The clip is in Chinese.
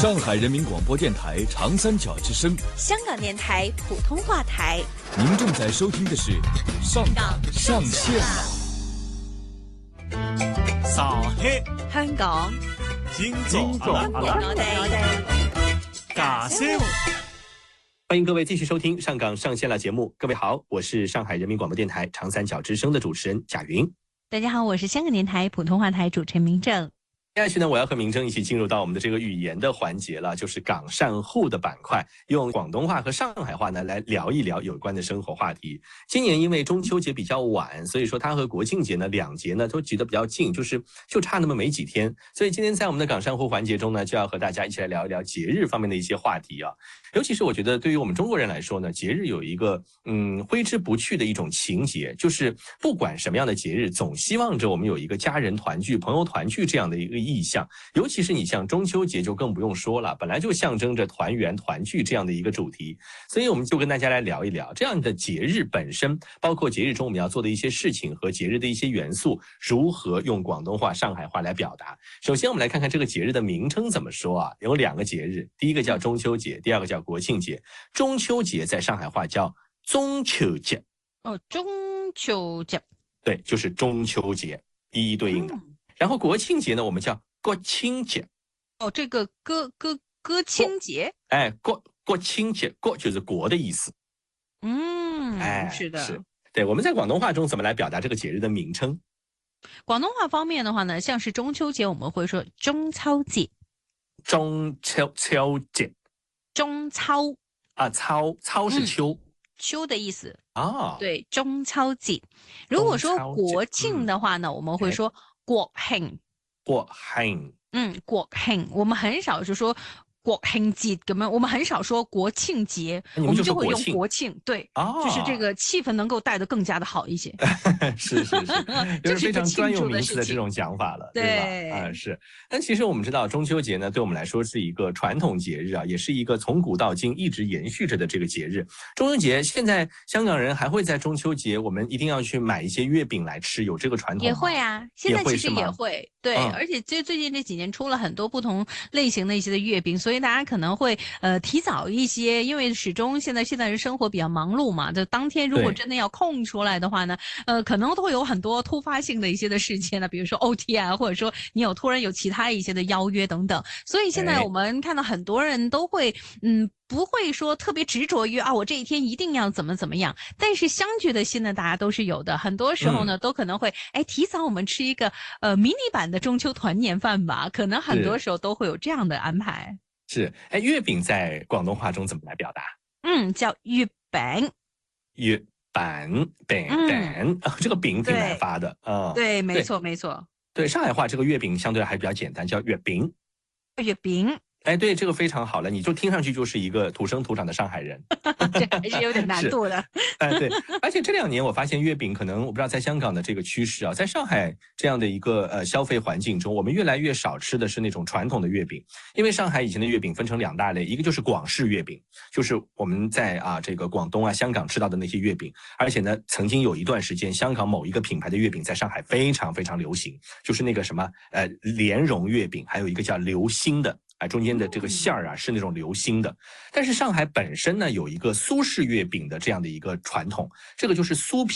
上海人民广播电台长三角之声， 香港电台普通话台。 您正在收听的是上港上线了。 上海香港今早我哋假聲。 欢迎各位继续收听上港上线了节目。各位好，我是上海人民广播电台长三角之声的主持人贾云。 大家好，我是香港电台普通话台主持人明正。 接下去呢，我要和明正一起进入到我们的这个语言的环节了，就是港上沪的板块，用广东话和上海话呢来聊一聊有关的生活话题。今年因为中秋节比较晚，所以说它和国庆节呢两节呢都挤得比较近，就差那么没几天。所以今天在我们的港上沪环节中呢，就要和大家一起来聊一聊节日方面的一些话题啊。尤其是我觉得对于我们中国人来说呢，节日有一个挥之不去的一种情节，就是不管什么样的节日，总希望着我们有一个家人团聚、朋友团聚这样的一个意象。尤其是你像中秋节就更不用说了，本来就象征着团圆团聚这样的一个主题，所以我们就跟大家来聊一聊这样的节日本身，包括节日中我们要做的一些事情和节日的一些元素，如何用广东话、上海话来表达。首先我们来看看这个节日的名称怎么说啊？有两个节日，第一个叫中秋节，第二个叫国庆节。中秋节在上海话叫中秋节。 中秋节， 对，就是中秋节，一一对应的。然后国庆节呢，我们叫国庆节。 这个歌庆节， 国庆节，国就是国的意思。 是的， 是。对，我们在广东话中怎么来表达这个节日的名称？ 广东话方面的话呢，像是中秋节我们会说中秋节。 中秋节。 中秋啊，秋是秋。 秋的意思啊。 对，中秋节。如果说国庆的话呢，我们会说國慶。 國慶。 國慶，我們很少就說國慶節咁樣，我們很少說國慶節，我們就會用國慶，對，就是這個氣氛能夠帶得更加的好一些。 是，就是非常專有名詞的這種講法了，對吧？是。但其實我們知道中秋節呢，對我們來說是一個傳統節日啊，也是一個從古到今一直延續着的這個節日。中秋節現在香港人還會在中秋節，我們一定要去買一些月餅來吃，有這個傳統嗎？ 也會啊，現在其實也會，對，而且最近這幾年出了很多不同類型的一些的月餅，所以大家可能會提早一些，因為始終現在人生活比較忙碌嘛，就當天如果真的要空出來的話呢，可能都會有很多突發性的一些的事件呢，比如說 OT 啊，或者說你突然有其他一些的邀約等等，所以現在我們看到很多人都會不會說特別執着於我這一天一定要怎麼樣，但是相聚的心呢，大家都是有的。很多時候呢，都可能會提早我們吃一個迷你版的中秋團年飯吧，可能很多時候都會有這樣的安排。 是，月餅在廣東話中怎麼來表達？ 叫月餅。 月餅，這個餅挺難發的啊。 對，沒錯。 對，上海話這個月餅相對還比較簡單，叫月餅。 月餅。 對，這個非常好了，你就聽上去就是一個土生土長的上海人。 這還是有點難度的。 對，而且這2年我發現月餅可能我不知道在香港的這個趨勢啊，在上海這樣的一個消費環境中，我們越來越少吃的是那種傳統的月餅，因為上海以前的月餅分成2大類，一個就是廣式月餅，就是我們在這個廣東香港吃到的那些月餅，而且呢，曾經有一段時間，香港某一個品牌的月餅在上海非常非常流行，就是那個什麼蓮蓉月餅，還有一個叫流心的。中間的這個餡兒是那種流心的，但是上海本身呢有一個蘇式月餅的這樣的一個傳統，這個就是酥皮